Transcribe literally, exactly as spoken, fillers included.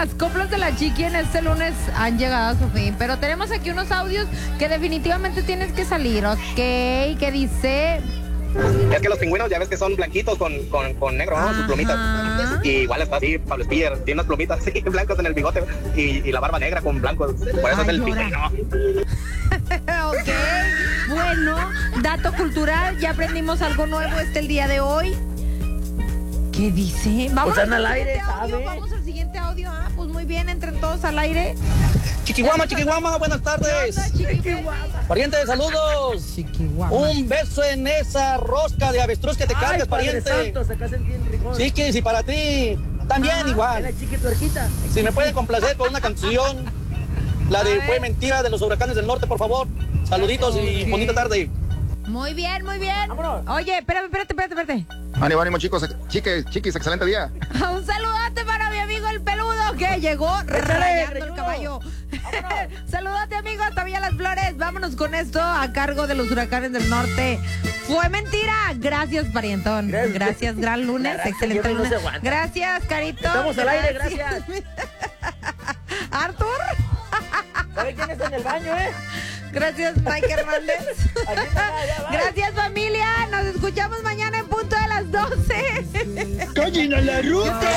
las coplas de la Chiqui en este lunes han llegado a su fin, pero tenemos aquí unos audios que definitivamente tienes que salir, ¿ok? Que dice... Es que los pingüinos ya ves que son blanquitos con, con, con negro, ¿no? Sus plumitas. Y igual está así, Pablo Spiller, tiene unas plumitas así, blancas en el bigote y, y la barba negra con blanco. Por eso Ay, es el llora. pingüino. Ok, bueno, dato cultural, ya aprendimos algo nuevo este el día de hoy. ¿Qué dice? Vamos Pues al al aire, siguiente audio, ¿sabe? vamos al siguiente audio. Ah, pues muy bien, entren todos al aire. Chiquihuama, Chiquihuama, buenas ¿Qué onda, tardes. Chiquihuama? Pariente, saludos. Chiquihuama. Un beso en esa rosca de avestruz que te Ay, cargues, Padre pariente. Santo, se casen bien ricón. Chiquis, y para ti también Ah, igual. La chiqui tuerquita. Si me pueden complacer con una canción, la A de ver. Fue Mentira de los Huracanes del Norte, por favor. Saluditos y Ok. bonita tarde. Muy bien, muy bien. Vámonos. Oye, espérame, espérate, espérate, espérate. Ánimo, ánimo, chicos, chiques, chiquis, excelente día. Un saludote para mi amigo el peludo que llegó rayando el greñudo. caballo. Saludote, amigo, hasta Villa Las Flores. Vámonos con esto a cargo de los Huracanes del Norte. Fue mentira. Gracias, parientón. Gracias. Gracias, gran lunes. Gracias, Excelente señor, no lunes. se aguanta. Gracias, Carito. Estamos al aire, gracias. Arthur. ¿Sabe quién está en el baño, eh? Gracias, Mike Hernández. Aquí está, ya va. Gracias, familia. Nos escuchamos mañana en punto de las doce. ¡Callen a la ruta!